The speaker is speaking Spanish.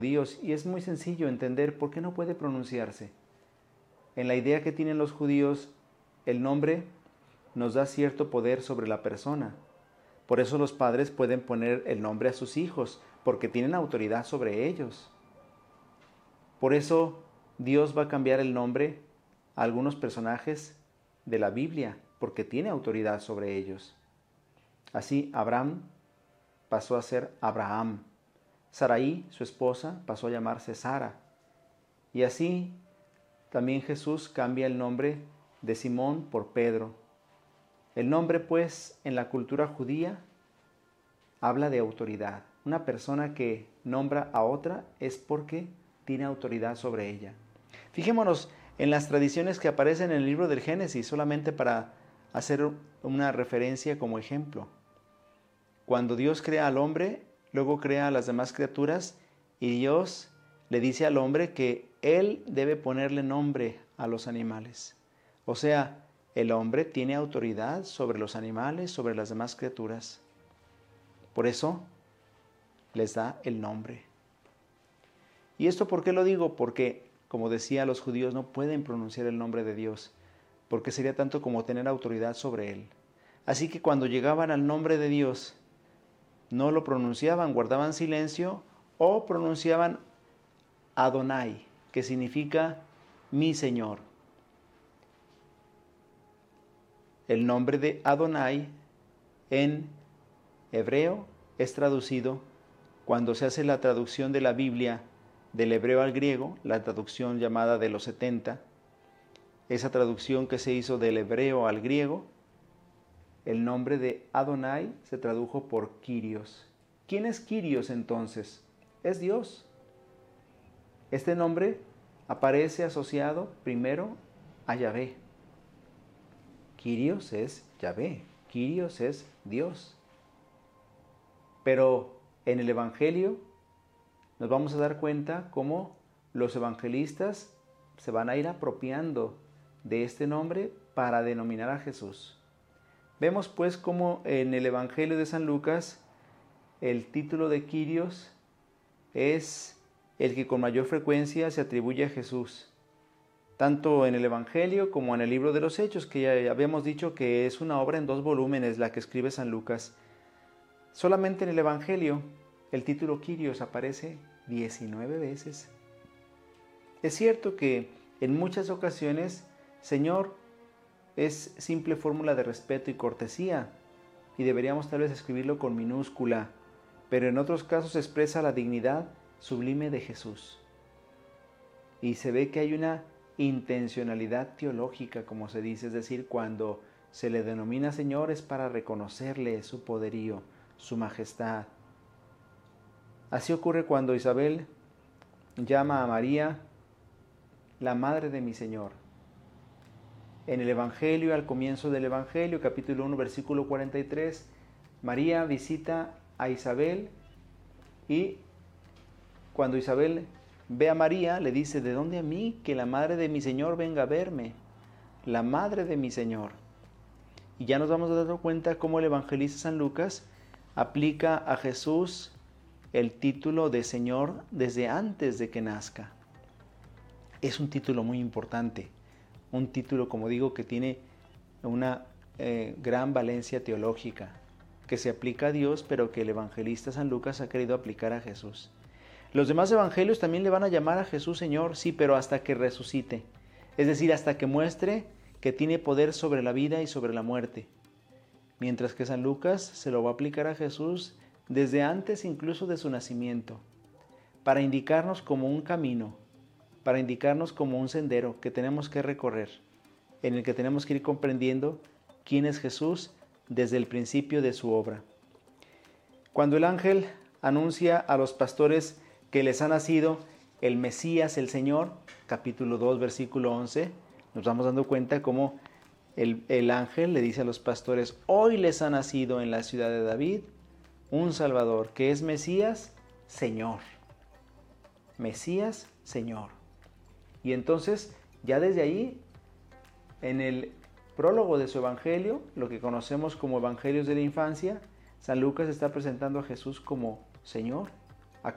judíos, y es muy sencillo entender por qué no puede pronunciarse. En la idea que tienen los judíos, el nombre nos da cierto poder sobre la persona. Por eso los padres pueden poner el nombre a sus hijos, porque tienen autoridad sobre ellos. Por eso Dios va a cambiar el nombre a algunos personajes de la Biblia, porque tiene autoridad sobre ellos. Así, Abraham pasó a ser Abraham. Sarai, su esposa, pasó a llamarse Sara. Y así, también Jesús cambia el nombre de Simón por Pedro. El nombre, pues, en la cultura judía, habla de autoridad. Una persona que nombra a otra es porque tiene autoridad sobre ella. Fijémonos en las tradiciones que aparecen en el libro del Génesis, solamente para hacer una referencia como ejemplo. Cuando Dios crea al hombre, luego crea a las demás criaturas, y Dios le dice al hombre que él debe ponerle nombre a los animales. O sea, el hombre tiene autoridad sobre los animales, sobre las demás criaturas. Por eso les da el nombre. ¿Y esto por qué lo digo? Porque, como decía, los judíos no pueden pronunciar el nombre de Dios, porque sería tanto como tener autoridad sobre él. Así que cuando llegaban al nombre de Dios, no lo pronunciaban, guardaban silencio, o pronunciaban Adonai, que significa mi Señor. El nombre de Adonai en hebreo es traducido, cuando se hace la traducción de la Biblia del hebreo al griego, la traducción llamada de los 70, esa traducción que se hizo del hebreo al griego, el nombre de Adonai se tradujo por Kyrios. ¿Quién es Kyrios entonces? Es Dios. Este nombre aparece asociado primero a Yahvé. Kyrios es Yahvé, Kyrios es Dios. Pero en el Evangelio nos vamos a dar cuenta cómo los evangelistas se van a ir apropiando de este nombre para denominar a Jesús. Vemos pues cómo en el Evangelio de San Lucas el título de Kyrios es el que con mayor frecuencia se atribuye a Jesús, tanto en el Evangelio como en el libro de los Hechos, que ya habíamos dicho que es una obra en 2 volúmenes la que escribe San Lucas. Solamente en el Evangelio el título Kyrios aparece 19 veces. Es cierto que en muchas ocasiones Señor es simple fórmula de respeto y cortesía, y deberíamos tal vez escribirlo con minúscula, pero en otros casos expresa la dignidad sublime de Jesús. Y se ve que hay una intencionalidad teológica, como se dice, es decir, cuando se le denomina Señor es para reconocerle su poderío, su majestad. Así ocurre cuando Isabel llama a María la madre de mi Señor. En el Evangelio, al comienzo del Evangelio, capítulo 1, versículo 43, María visita a Isabel, y cuando Isabel ve a María, le dice: ¿de dónde a mí que la madre de mi Señor venga a verme? La madre de mi Señor. Y ya nos vamos a dar cuenta cómo el evangelista San Lucas aplica a Jesús el título de Señor desde antes de que nazca. Es un título muy importante, un título, como digo, que tiene una gran valencia teológica, que se aplica a Dios, pero que el evangelista San Lucas ha querido aplicar a Jesús. Los demás evangelios también le van a llamar a Jesús Señor, sí, pero hasta que resucite, es decir, hasta que muestre que tiene poder sobre la vida y sobre la muerte. Mientras que San Lucas se lo va a aplicar a Jesús desde antes incluso de su nacimiento, para indicarnos como un camino, para indicarnos como un sendero que tenemos que recorrer, en el que tenemos que ir comprendiendo quién es Jesús desde el principio de su obra. Cuando el ángel anuncia a los pastores que les ha nacido el Mesías, el Señor, capítulo 2, versículo 11, nos vamos dando cuenta cómo el ángel le dice a los pastores: hoy les ha nacido en la ciudad de David un Salvador, que es Mesías, Señor. Mesías, Señor. Y entonces, ya desde ahí, en el prólogo de su evangelio, lo que conocemos como evangelios de la infancia, San Lucas está presentando a Jesús como Señor